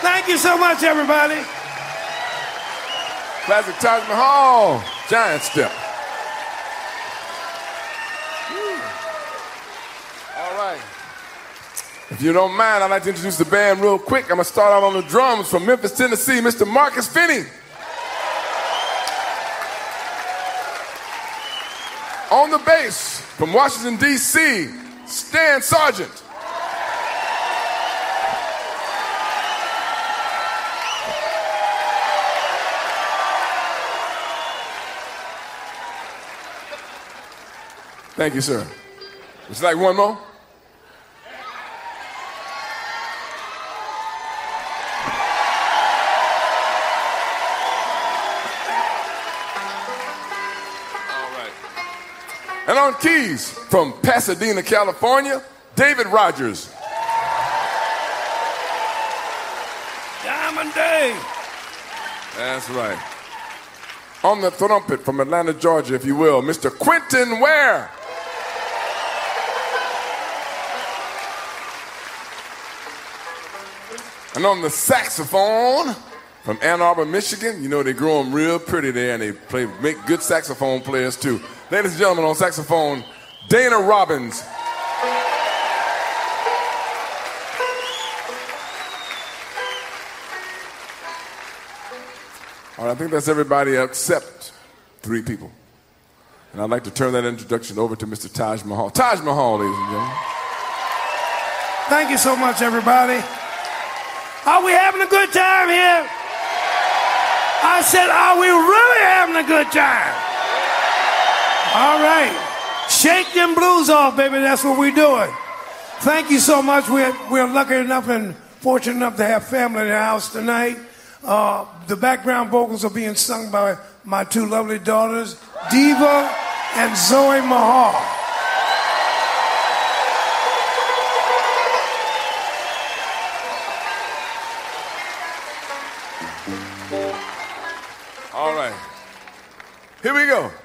Thank you so much, everybody. Classic Taj Mahal, Giant Step. All right. If you don't mind, I'd like to introduce the band real quick. I'm going to start out on the drums from Memphis, Tennessee, Mr. Marcus Finney. On the bass from Washington, D.C., Stan Sargent. Thank you, sir. Would you like one more? And on keys, from Pasadena, California, David Rogers. Diamond Dave. That's right. On the trumpet, from Atlanta, Georgia, if you will, Mr. Quentin Ware. And on the saxophone, from Ann Arbor, Michigan, you know they grow them real pretty there, and they make good saxophone players too. Ladies and gentlemen, on saxophone, Dana Robbins. All right, I think that's everybody except 3 people. And I'd like to turn that introduction over to Mr. Taj Mahal. Taj Mahal, ladies and gentlemen. Thank you so much, everybody. Are we having a good time here? I said, are we really having a good time? All right. Shake them blues off, baby. That's what we're doing. Thank you so much. We're lucky enough and fortunate enough to have family in the house tonight. The background vocals are being sung by my 2 lovely daughters, Diva and Zoe Mahal. All right. Here we go.